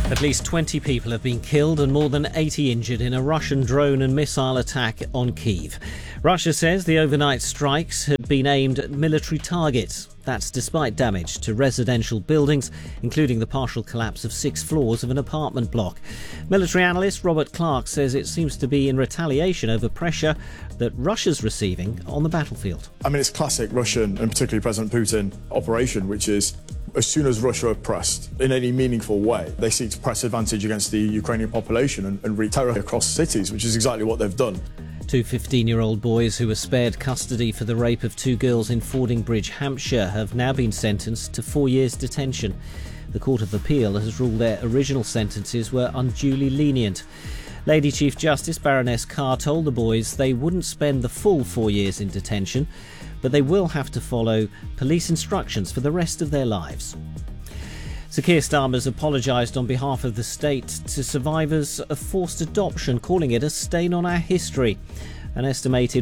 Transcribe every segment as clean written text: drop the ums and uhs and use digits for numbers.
At least 20 people have been killed and more than 80 injured in a Russian drone and missile attack on Kyiv. Russia says the overnight strikes had been aimed at military targets. That's despite damage to residential buildings, including the partial collapse of 6 floors of an apartment block. Military analyst Robert Clark says it seems to be in retaliation over pressure that Russia's receiving on the battlefield. I mean, it's classic Russian, and particularly President Putin, operation, which is as soon as Russia are pressed in any meaningful way, they seek to press advantage against the Ukrainian population and wreak terror across cities, which is exactly what they've done. 2 15-year-old boys who were spared custody for the rape of 2 girls in Fordingbridge, Hampshire, have now been sentenced to 4 years detention. The Court of Appeal has ruled their original sentences were unduly lenient. Lady Chief Justice Baroness Carr told the boys they wouldn't spend the full 4 years in detention, but they will have to follow police instructions for the rest of their lives. Sir Keir Starmer's apologised on behalf of the state to survivors of forced adoption, calling it a stain on our history. An estimated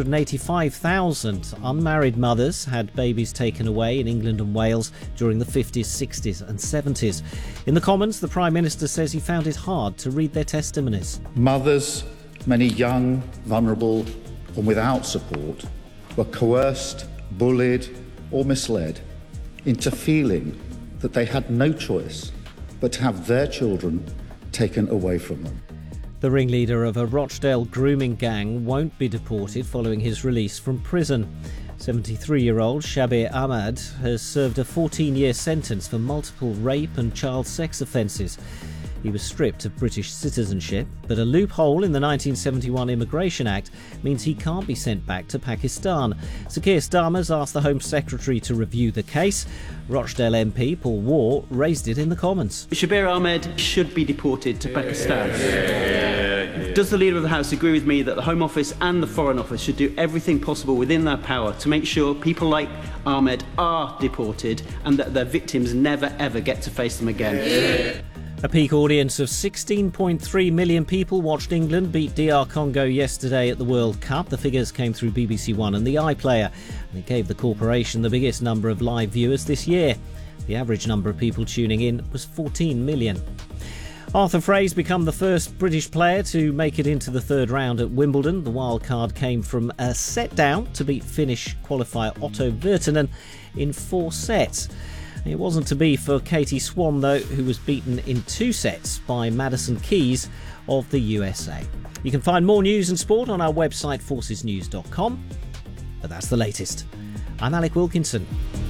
185,000 unmarried mothers had babies taken away in England and Wales during the 50s, 60s and 70s. In the Commons, the Prime Minister says he found it hard to read their testimonies. Mothers, many young, vulnerable and without support, were coerced, bullied or misled into feeling that they had no choice but to have their children taken away from them. The ringleader of a Rochdale grooming gang won't be deported following his release from prison. 73-year-old Shabir Ahmad has served a 14-year sentence for multiple rape and child sex offences. He was stripped of British citizenship, but a loophole in the 1971 Immigration Act means he can't be sent back to Pakistan. Sir Keir Starmer's asked the Home Secretary to review the case. Rochdale MP Paul Waugh raised it in the Commons. Shabir Ahmed should be deported to Pakistan. Does the Leader of the House agree with me that the Home Office and the Foreign Office should do everything possible within their power to make sure people like Ahmed are deported and that their victims never ever get to face them again? A peak audience of 16.3 million people watched England beat DR Congo yesterday at the World Cup. The figures came through BBC One and the iPlayer, and it gave the corporation the biggest number of live viewers this year. The average number of people tuning in was 14 million. Arthur Frey's become the first British player to make it into the third round at Wimbledon. The wild card came from a set down to beat Finnish qualifier Otto Virtanen in 4 sets. It wasn't to be for Katie Swan, though, who was beaten in 2 sets by Madison Keys of the USA. You can find more news and sport on our website, forcesnews.com. But that's the latest. I'm Alec Wilkinson.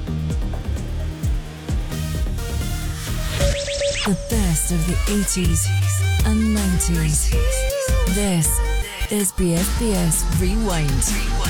The best of the 80s and 90s. This is BFBS Rewind.